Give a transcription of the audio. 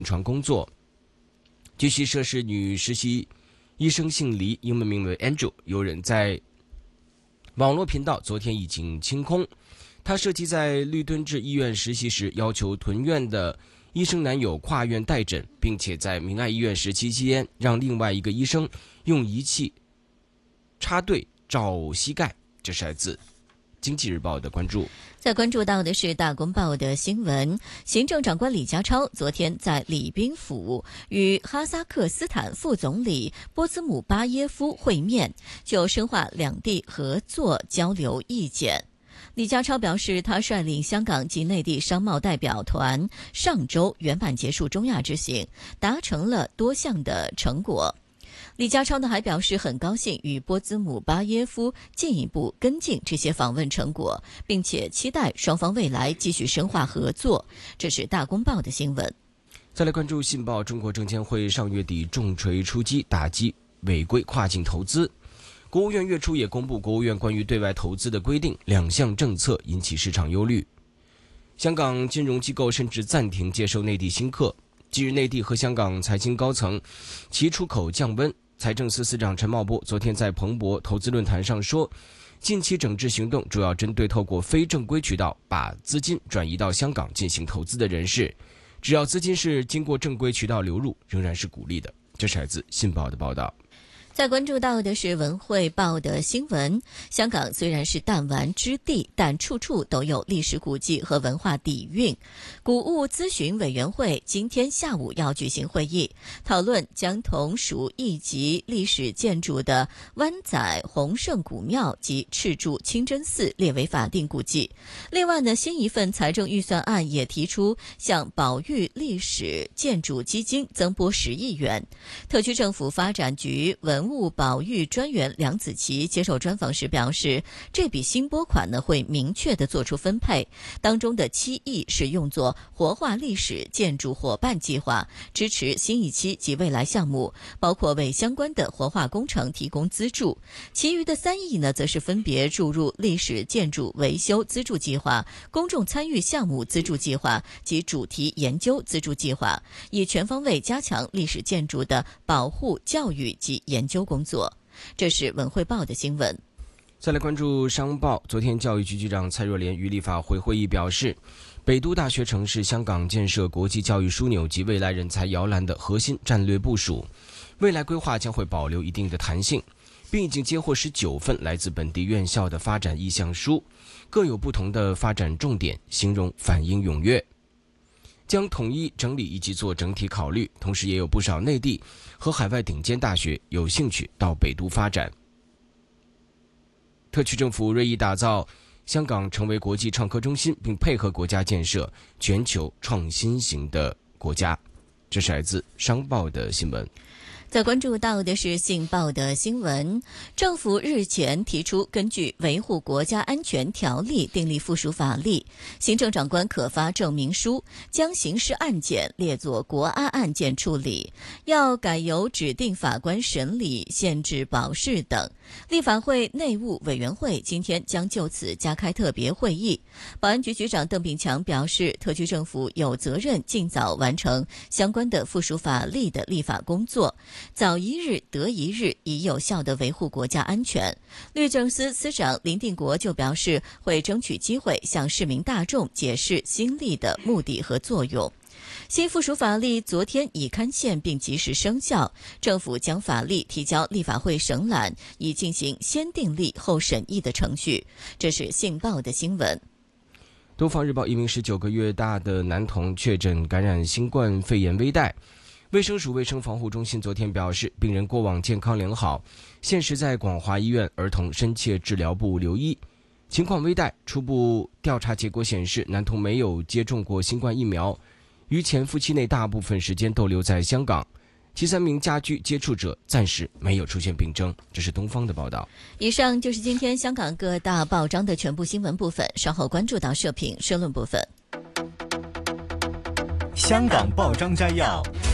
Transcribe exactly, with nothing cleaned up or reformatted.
床工作。据悉，涉事女实习医生姓黎，英文名为 Angel， 有人在网络频道昨天已经清空。她涉及在绿墩治医院实习时，要求屯院的医生男友跨院代诊，并且在明爱医院实习期间，让另外一个医生用仪器插队照膝盖。这是来自经济日报的关注。 再关注到的是大公报的新闻，行政长官李家超昨天在礼宾府与哈萨克斯坦副总理波兹姆巴耶夫会面，就深化两地合作交流意见。李家超表示，他率领香港及内地商贸代表团上周圆满结束中亚之行，达成了多项的成果。李家超呢还表示很高兴与波兹姆巴耶夫进一步跟进这些访问成果，并且期待双方未来继续深化合作。这是大公报的新闻。 再来关注信报，中国证监会上月底重锤出击，打击违规跨境投资。国务院月初也公布国务院关于对外投资的规定，两项政策引起市场忧虑。香港金融机构甚至暂停接收内地新客。近日，内地和香港财经高层其出口降温。财政司司长陈茂波昨天在彭博投资论坛上说，近期整治行动主要针对透过非正规渠道把资金转移到香港进行投资的人士，只要资金是经过正规渠道流入，仍然是鼓励的。这是来自信报的报道。 再关注到的是文汇报的新闻，香港虽然是弹丸之地，但处处都有历史古迹和文化底蕴。古物咨询委员会今天下午要举行会议，讨论将同属一级历史建筑的湾仔洪圣古庙及赤柱清真寺列为法定古迹。另外呢，新一份财政预算案也提出向保育历史建筑基金增拨十亿元。特区政府发展局文文物保育专员梁子琪接受专访时表示，这笔新拨款呢会明确地做出分配，当中的七亿是用作活化历史建筑伙伴计划，支持新一期及未来项目，包括为相关的活化工程提供资助。其余的三亿呢，则是分别注入历史建筑维修资助计划、公众参与项目资助计划及主题研究资助计划，以全方位加强历史建筑的保护、教育及研究工作。这是文汇报的新闻。 再来关注商报，昨天教育局局长蔡若莲于立法会会议表示，北都大学城是香港建设国际教育枢纽及未来人才摇篮的核心战略部署，未来规划将会保留一定的弹性，并已经接获十九份来自本地院校的发展意向书，各有不同的发展重点，形容反应踊跃，将统一整理以及做整体考虑，同时也有不少内地和海外顶尖大学有兴趣到北都发展。特区政府锐意打造香港成为国际创科中心，并配合国家建设全球创新型的国家。这是来自商报的新闻。 再关注到的是信报的新闻，政府日前提出根据《维护国家安全条例》订立附属法例，行政长官可发证明书，将刑事案件列作国安案件处理，要改由指定法官审理、限制保释等。立法会内务委员会今天将就此加开特别会议。保安局局长邓炳强表示，特区政府有责任尽早完成相关的附属法例的立法工作，早一日得一日，以有效地维护国家安全。律政司司长林定国就表示，会争取机会向市民大众解释新例的目的和作用。新附属法例昨天已刊宪并及时生效，政府将法例提交立法会省览，以进行先订立后审议的程序。这是信报的新闻。 东方日报，一名十九个月大的男童确诊感染新冠肺炎危殆。卫生署卫生防护中心昨天表示，病人过往健康良好，现时在广华医院儿童深切治疗部留医，情况危殆。初步调查结果显示，男童没有接种过新冠疫苗，于潜伏期内大部分时间逗留在香港，其三名家居接触者暂时没有出现病征。这是东方的报道。 以上就是今天香港各大报章的全部新闻部分，稍后关注到社评社论部分。 香港报章摘要。